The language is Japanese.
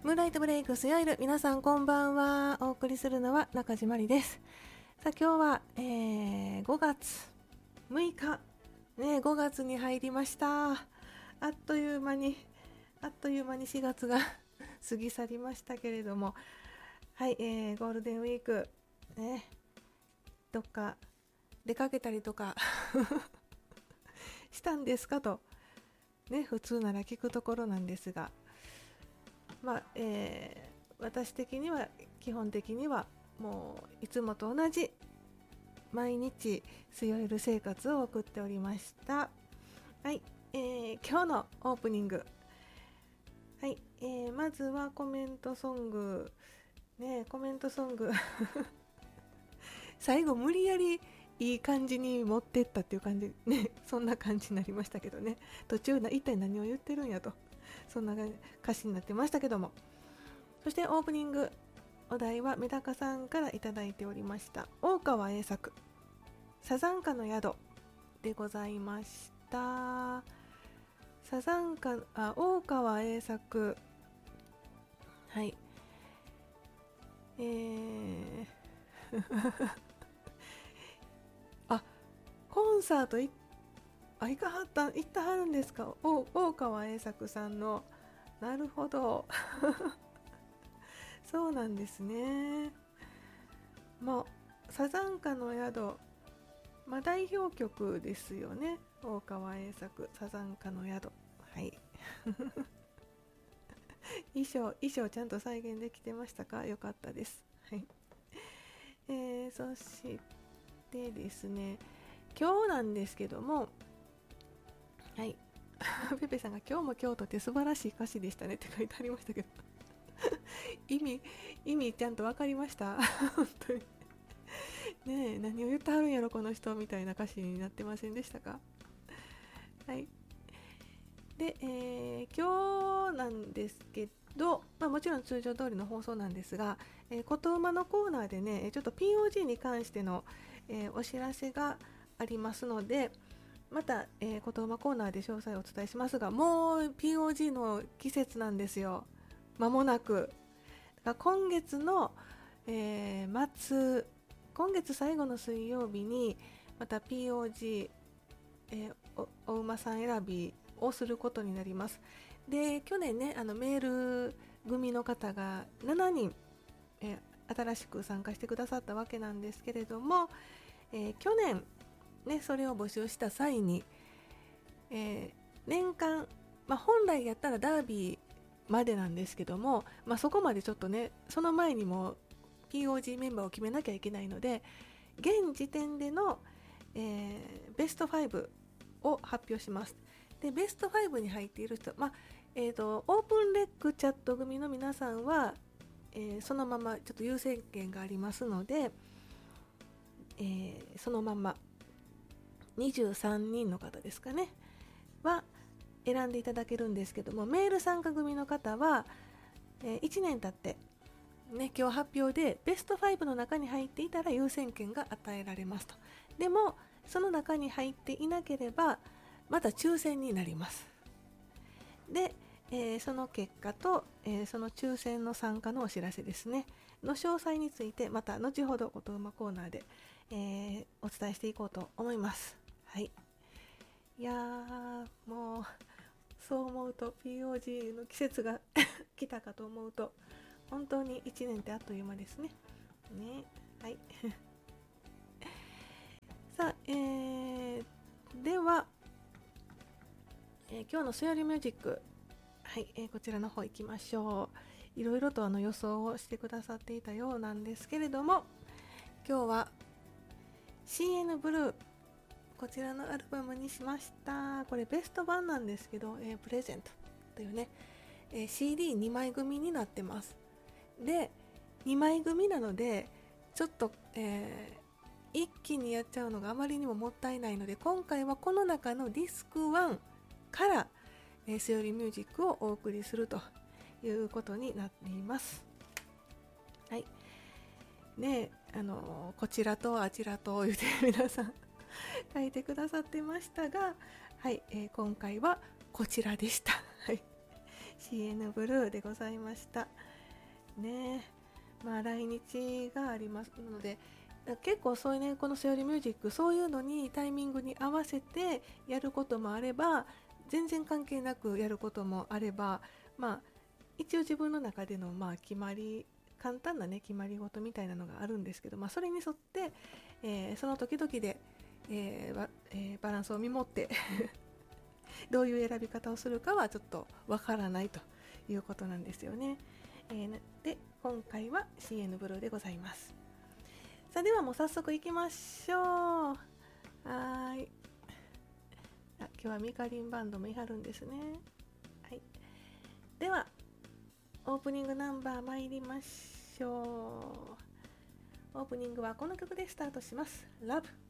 ムーンライトブレイクスヨイル、皆さんこんばんは。お送りするのは中島里です。さあ今日は、5月6日、5月に入りました。あっという間に4月が過ぎ去りましたけれども、はい、ゴールデンウィーク、どっか出かけたりとかしたんですかと、普通なら聞くところなんですが、私的には基本的にはもういつもと同じ毎日スヨイル生活を送っておりました。はい、今日のオープニング、はい、まずはコメントソング、コメントソング最後無理やりいい感じに持ってったっていう感じね、そんな感じになりましたけどね、途中一体何を言ってるんやと、そんな歌詞になってましたけども、そしてオープニングお題はメダカさんからいただいておりました大川栄作サザンカの宿でございました。大川栄作、はい、コンサート行ったはるんですか。大川栄作さんの、なるほどそうなんですね。サザンカの宿、代表曲ですよね。大川栄作サザンカの宿、はい衣装ちゃんと再現できてましたか。よかったです。はい、そしてですね、今日なんですけども、はいペペさんが今日も京都って素晴らしい歌詞でしたねって書いてありましたけど意味ちゃんと分かりました本当に何を言ってはるんやろこの人みたいな歌詞になってませんでしたか。はい。で、今日なんですけど、もちろん通常通りの放送なんですが、ことうまのコーナーでね、ちょっと POG に関しての、お知らせがありますので、また、ことうまコーナーで詳細をお伝えしますが、もう POG の季節なんですよ。間もなく。今月の、今月最後の水曜日にまた POG、お馬さん選びをすることになります。で、去年ね、メール組の方が7人、新しく参加してくださったわけなんですけれども、去年ね、それを募集した際に、年間、本来やったらダービーまでなんですけども、そこまでちょっとね、その前にも POG メンバーを決めなきゃいけないので、現時点での、ベスト5を発表します。で、ベスト5に入っている人、オープンレックチャット組の皆さんは、そのままちょっと優先権がありますので、そのまま23人の方ですかねは選んでいただけるんですけども、メール参加組の方は、1年経って、今日発表でベスト5の中に入っていたら優先権が与えられますと。でもその中に入っていなければまた抽選になります。で、その結果と、その抽選の参加のお知らせですねの詳細についてまた後ほどことうまコーナーで、お伝えしていこうと思います。はい。いやー、もうそう思うと POG の季節が来たかと思うと本当に1年ってあっという間ですね。はいさあ、では、今日のスヨリミュージック、はい、こちらの方行きましょう。いろいろと予想をしてくださっていたようなんですけれども、今日は CN ブルー、こちらのアルバムにしました。これベスト版なんですけど、プレゼントというね、CD2 枚組になってます。で、2枚組なのでちょっと、一気にやっちゃうのがあまりにももったいないので、今回はこの中のディスク1から、セオリーミュージックをお送りするということになっています。はいね、こちらとあちらと言って皆さん書いてくださってましたが、はい、今回はこちらでした。はい、 CN ブルーでございましたね。来日がありますので、結構そういうね、このセオリーミュージック、そういうのにタイミングに合わせてやることもあれば、全然関係なくやることもあれば、一応自分の中での決まり、簡単なね決まり事みたいなのがあるんですけど、それに沿って、その時々で、バランスを見守ってどういう選び方をするかはちょっとわからないということなんですよね。で今回は CN ブルーでございます。さあではもう早速いきましょう。はい。今日はミカリンバンドもいはるんですね。はい。ではオープニングナンバー参りましょう。オープニングはこの曲でスタートします。Love